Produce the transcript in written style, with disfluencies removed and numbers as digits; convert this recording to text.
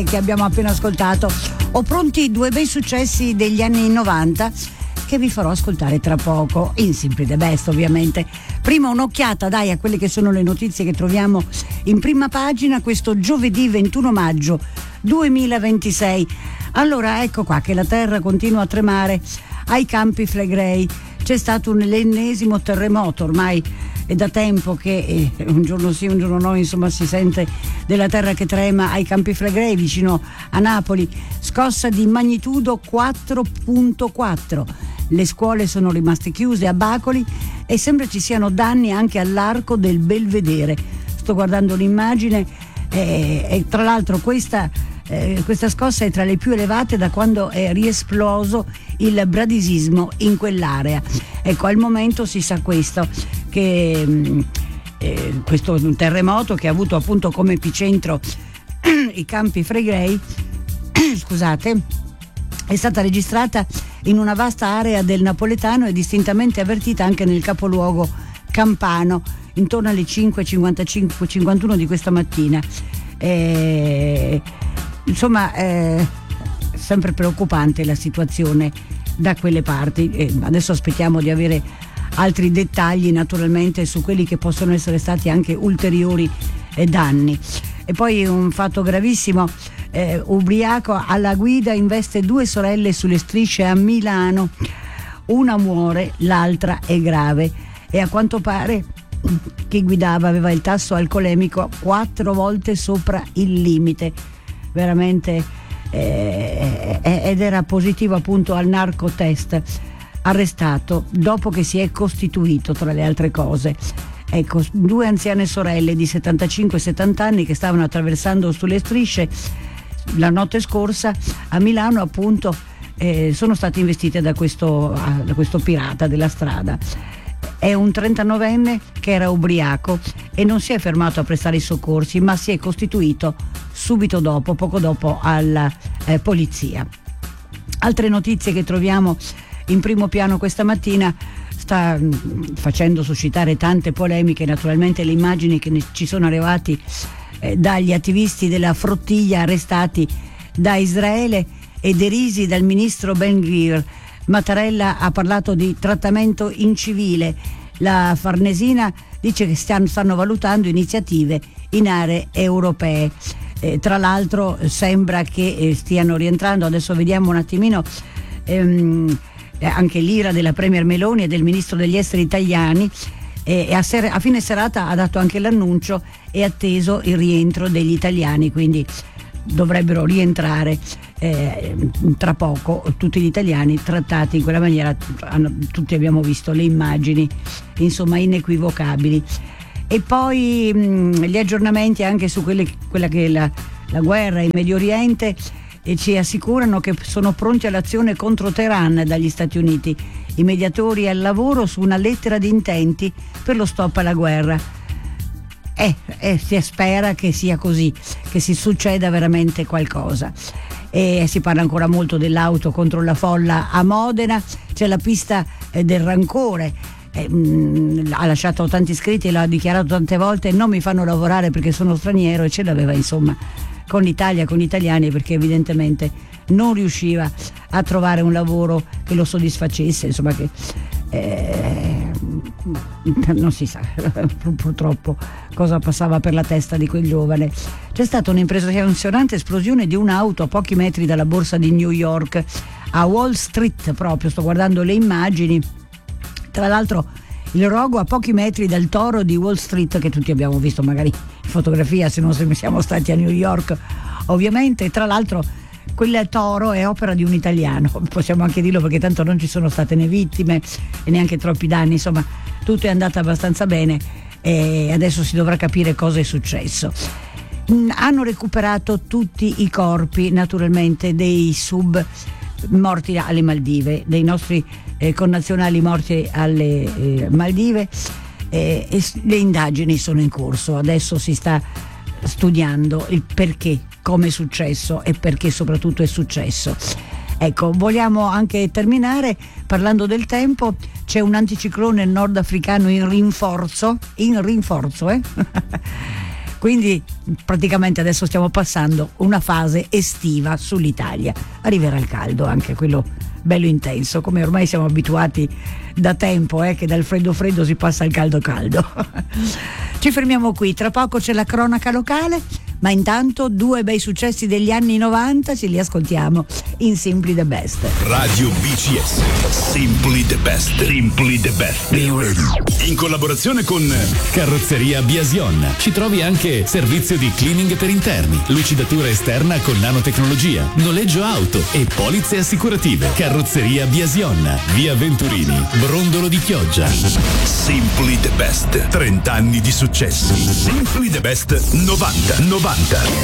che abbiamo appena ascoltato. Ho pronti due bei successi degli anni 90 che vi farò ascoltare tra poco, in Simply the Best ovviamente. Prima un'occhiata a quelle che sono le notizie che troviamo in prima pagina questo giovedì 21 maggio 2026. Allora ecco qua che la terra continua a tremare ai Campi Flegrei. C'è stato l'ennesimo terremoto, ormai è da tempo che un giorno sì, un giorno no, insomma si sente della terra che trema ai Campi Flegrei vicino a Napoli, scossa di magnitudo 4.4. Le scuole sono rimaste chiuse a Bacoli e sembra ci siano danni anche all'arco del Belvedere. Sto guardando l'immagine e tra l'altro questa scossa è tra le più elevate da quando è riesploso il bradisismo in quell'area. Ecco, al momento si sa questo, che questo terremoto che ha avuto appunto come epicentro i Campi Flegrei, scusate, è stata registrata in una vasta area del napoletano e distintamente avvertita anche nel capoluogo campano intorno alle 5:55-51 di questa mattina. Insomma, sempre preoccupante la situazione da quelle parti. Adesso aspettiamo di avere altri dettagli naturalmente su quelli che possono essere stati anche ulteriori danni. E poi un fatto gravissimo, ubriaco alla guida investe due sorelle sulle strisce a Milano, una muore, l'altra è grave e a quanto pare chi guidava aveva il tasso alcolemico 4 volte sopra il limite, veramente, ed era positivo appunto al narcotest, arrestato dopo che si è costituito tra le altre cose. Ecco, due anziane sorelle di 75 e 70 anni che stavano attraversando sulle strisce la notte scorsa a Milano appunto, sono state investite da questo pirata della strada. È un 39enne che era ubriaco e non si è fermato a prestare i soccorsi, ma si è costituito subito dopo, poco dopo, alla polizia. Altre notizie che troviamo in primo piano questa mattina, sta facendo suscitare tante polemiche naturalmente le immagini che ci sono arrivati dagli attivisti della frottiglia arrestati da Israele e derisi dal ministro Ben Gvir. Mattarella ha parlato di trattamento incivile. La Farnesina dice che stanno valutando iniziative in aree europee. Tra l'altro sembra che stiano rientrando, adesso vediamo un attimino, anche l'ira della Premier Meloni e del ministro degli esteri italiani, e a fine serata ha dato anche l'annuncio, è atteso il rientro degli italiani, quindi dovrebbero rientrare tra poco tutti gli italiani trattati in quella maniera. Tutti abbiamo visto le immagini, insomma, inequivocabili. E poi gli aggiornamenti anche su quella che è la guerra in Medio Oriente, e ci assicurano che sono pronti all'azione contro Teheran dagli Stati Uniti. I mediatori al lavoro su una lettera di intenti per lo stop alla guerra. Si spera che sia così, che si succeda veramente qualcosa. E si parla ancora molto dell'auto contro la folla a Modena, c'è la pista del rancore. Ha lasciato tanti iscritti e l'ha dichiarato tante volte: non mi fanno lavorare perché sono straniero, e ce l'aveva insomma con l'Italia, con gli italiani, perché evidentemente non riusciva a trovare un lavoro che lo soddisfacesse, insomma, che non si sa purtroppo cosa passava per la testa di quel giovane. C'è stata un'impressionante esplosione di un'auto a pochi metri dalla borsa di New York, a Wall Street proprio, sto guardando le immagini. Tra l'altro il rogo a pochi metri dal toro di Wall Street, che tutti abbiamo visto magari in fotografia, se non siamo stati a New York ovviamente. Tra l'altro quel toro è opera di un italiano, possiamo anche dirlo, perché tanto non ci sono state né vittime e neanche troppi danni, insomma tutto è andato abbastanza bene e adesso si dovrà capire cosa è successo. Hanno recuperato tutti i corpi naturalmente dei sub morti alle Maldive, dei nostri connazionali morti alle Maldive, e le indagini sono in corso. Adesso si sta studiando il perché, come è successo e perché soprattutto è successo. Ecco, vogliamo anche terminare parlando del tempo. C'è un anticiclone nordafricano in rinforzo Quindi praticamente adesso stiamo passando una fase estiva sull'Italia. Arriverà il caldo, anche quello bello intenso, come ormai siamo abituati da tempo, che dal freddo freddo si passa al caldo caldo. Ci fermiamo qui, tra poco c'è la cronaca locale, ma intanto 2 bei successi degli anni 90 ce li ascoltiamo in Simply the Best. Radio BCS, Simply the Best. Simply the Best. Be ready. In collaborazione con Carrozzeria Biasion. Ci trovi anche servizio di cleaning per interni, lucidatura esterna con nanotecnologia, noleggio auto e polizze assicurative. Carrozzeria Biasion, via Venturini, Brondolo di Chioggia. Simply the Best. 30 anni di successi. Simply the Best 90.